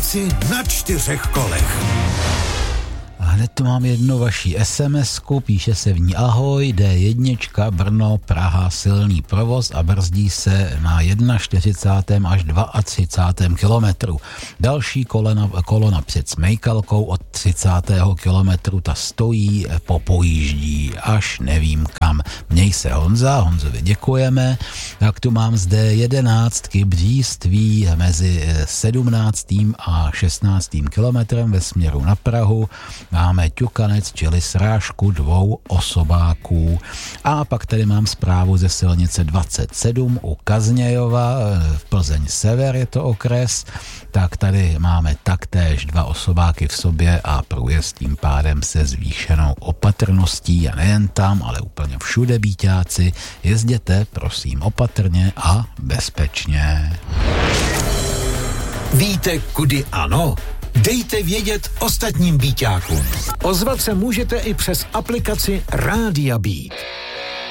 Práci na 4 kolech. A hned tu mám jednu vaši SMS-ku, píše se v ní: ahoj, D1, Brno, Praha, silný provoz a brzdí se na 41. až 32. kilometru. Další kolona před Smejkalkou od 30. kilometru, ta stojí, popojíždí, až nevím kam. Měj se Honzovi děkujeme. Tak tu mám z D11 Bříství mezi 17. a 16. kilometrem ve směru na Prahu. Máme ťukanec, čili srážku 2 osobáků. A pak tady mám zprávu ze silnice 27 u Kaznějova, v Plzeň sever je to okres. Tak tady máme taktéž 2 osobáky v sobě a průjezd tím pádem se zvýšenou opatrností. A nejen tam, ale úplně všude, bíťáci. Jezděte, prosím, opatrně a bezpečně. Víte, kudy ano? Dejte vědět ostatním Bíťákům. Ozvat se můžete i přes aplikaci Rádia Beat.